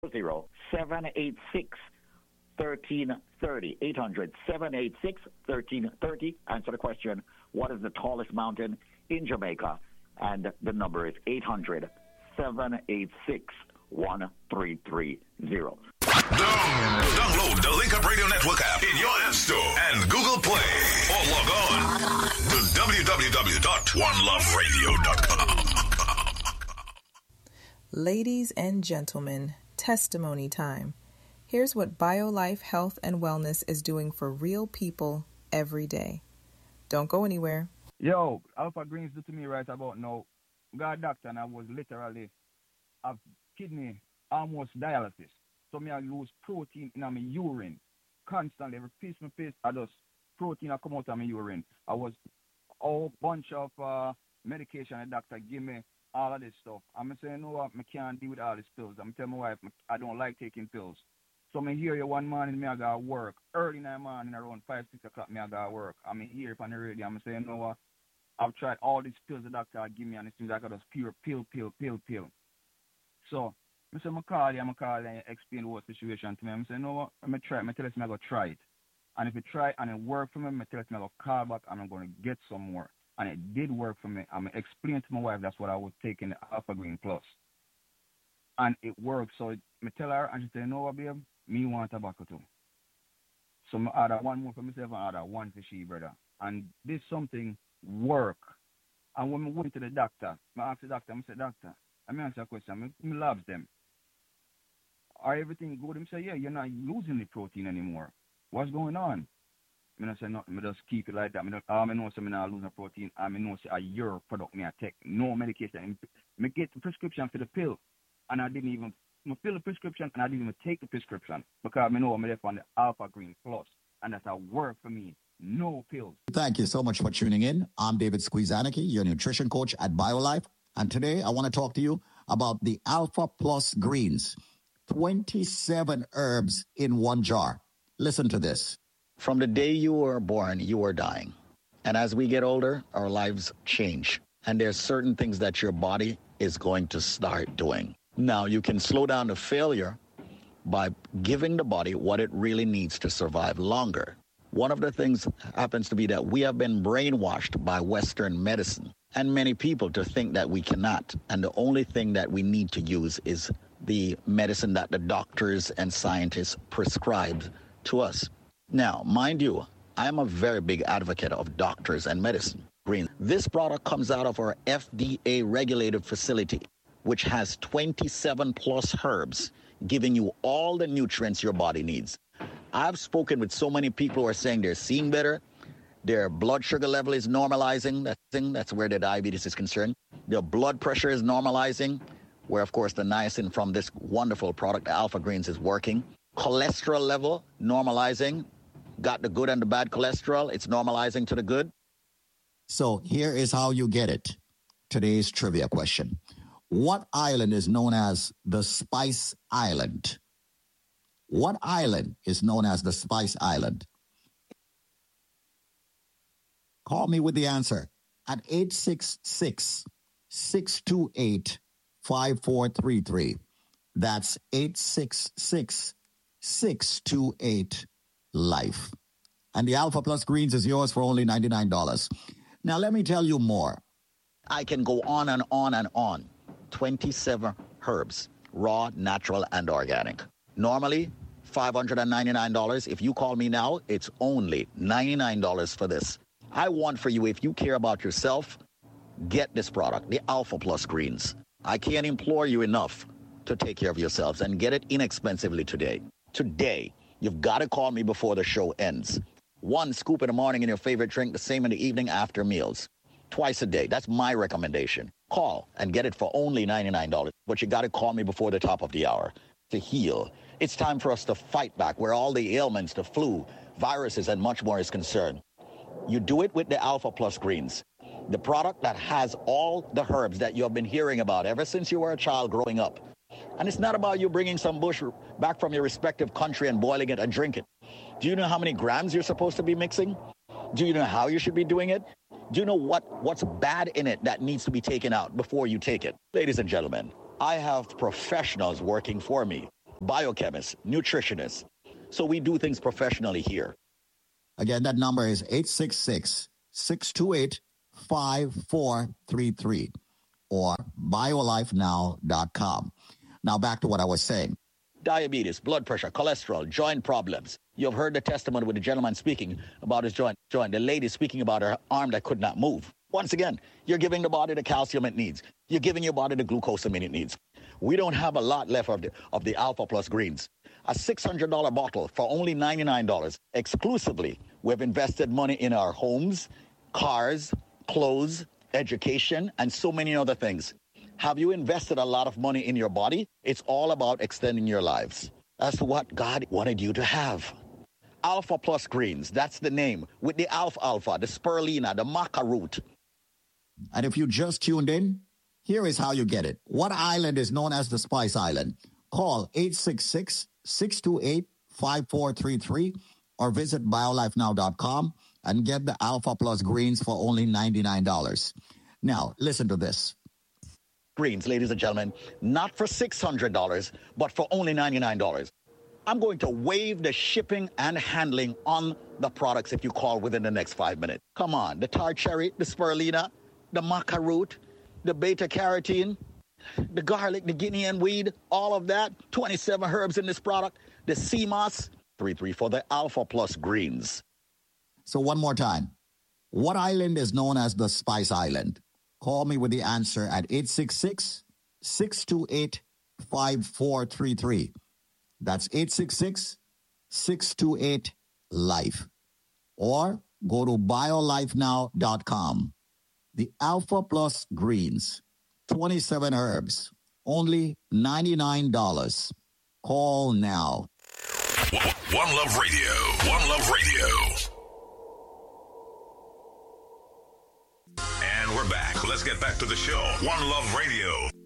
786 1330. 800-786-1330. Answer the question, what is the tallest mountain in Jamaica? And the number is 800-786-1330. Download the Link Up Radio Network app in your App Store and Google Play, or log on to www.oneloveradio.com. Ladies and gentlemen, testimony time. Here's what BioLife Health and Wellness is doing for real people every day. Don't go anywhere. Yo, Alpha Greens do to me right about now. Got a doctor and I was literally have kidney almost dialysis. So me I lose protein in my urine constantly. Every piece of my face, I just protein I come out of my urine. I was a bunch of medication the doctor give me, all of this stuff. I'm saying, no, I can't deal with all these pills. I'm telling my wife I don't like taking pills. So I hear you one morning, me I got work. Early in the morning, around 5, 6 o'clock, me I got work. I'm here on the radio. I'm saying, no, I've tried all these pills the doctor give me, and it seems like I got pure pill. So I say, I call you and explain the whole situation to me. I'm saying, no, I'm tell us I go try it. And if it try and it work for me, I tell us I go call back and I'm going to get some more. And it did work for me. I'm explaining to my wife that's what I was taking, the Alpha Green Plus. And it worked. So I tell her, and she said, no, babe, me want tobacco too. So I order one more for myself and I order one for she, brother. And this something work. And when I went to the doctor, I asked the doctor, I said, doctor, I answer a question, I labs them. Are everything good? He said, yeah, you're not losing the protein anymore. What's going on? I say nothing, I just keep it like that. I know I'm not losing protein. I know say your product me I take. No medication. I get the prescription for the pill. And I didn't even fill the prescription and I didn't even take the prescription because I know I'm left on the Alpha Green Plus. And that's a work for me. No pills. Thank you so much for tuning in. I'm David Squeezaniki, your nutrition coach at BioLife. And today I want to talk to you about the Alpha Plus Greens. 27 herbs in one jar. Listen to this. From the day you were born, you were dying. And as we get older, our lives change. And there's certain things that your body is going to start doing. Now, you can slow down the failure by giving the body what it really needs to survive longer. One of the things happens to be that we have been brainwashed by Western medicine and many people to think that we cannot. And the only thing that we need to use is the medicine that the doctors and scientists prescribe to us. Now, mind you, I am a very big advocate of doctors and medicine. Green. This product comes out of our FDA-regulated facility, which has 27 plus herbs, giving you all the nutrients your body needs. I've spoken with so many people who are saying they're seeing better, their blood sugar level is normalizing, that's where the diabetes is concerned. Their blood pressure is normalizing, where of course the niacin from this wonderful product, the Alpha Greens, is working. Cholesterol level normalizing, got the good and the bad cholesterol, it's normalizing to the good. So here is how you get it. Today's trivia question. What island is known as the Spice Island? What island is known as the Spice Island? Call me with the answer at 866-628-5433. That's 866-628-LIFE. And the Alpha Plus Greens is yours for only $99. Now, let me tell you more. I can go on and on and on. 27 herbs, raw, natural, and organic. Normally, $599. If you call me now, it's only $99 for this. I want for you, if you care about yourself, get this product, the Alpha Plus Greens. I can't implore you enough to take care of yourselves and get it inexpensively today. Today, you've got to call me before the show ends. 1 scoop in the morning in your favorite drink, the same in the evening after meals. Twice a day. That's my recommendation. Call and get it for only $99. But you got to call me before the top of the hour to heal. It's time for us to fight back where all the ailments, the flu, viruses, and much more is concerned. You do it with the Alpha Plus Greens, the product that has all the herbs that you have been hearing about ever since you were a child growing up. And it's not about you bringing some bush back from your respective country and boiling it and drink it. Do you know how many grams you're supposed to be mixing? Do you know how you should be doing it? Do you know what's bad in it that needs to be taken out before you take it? Ladies and gentlemen, I have professionals working for me. biochemists, nutritionists. So we do things professionally here. Again, that number is 866-628-5433 or biolifenow.com. Now back to what I was saying. Diabetes, blood pressure, cholesterol, joint problems. You've heard the testimony with the gentleman speaking about his joint. The lady speaking about her arm that could not move. Once again, you're giving the body the calcium it needs. You're giving your body the glucosamine it needs. We don't have a lot left of the Alpha Plus greens. A $600 bottle for only $99 exclusively. We've invested money in our homes, cars, clothes, education, and so many other things. Have you invested a lot of money in your body? It's all about extending your lives. That's what God wanted you to have. Alpha Plus Greens, that's the name, with the alfalfa, the spirulina, the maca root. And if you just tuned in, here is how you get it. What island is known as the Spice Island? Call 866-628-5433 or visit biolifenow.com and get the Alpha Plus Greens for only $99. Now, listen to this. Greens, ladies and gentlemen, not for $600, but for only $99. I'm going to waive the shipping and handling on the products if you call within the next 5 minutes. Come on, the tar cherry, the spirulina, the maca root, the beta-carotene, the garlic, the Guinean weed, all of that, 27 herbs in this product, the sea moss, 33 for the Alpha Plus Greens. So one more time. What island is known as the Spice Island? Call me with the answer at 866-628-5433. That's 866-628-LIFE. Or go to biolifenow.com. The Alpha Plus Greens, 27 herbs, only $99. Call now. One Love Radio. One Love Radio. And we're back. Let's get back to the show. One Love Radio.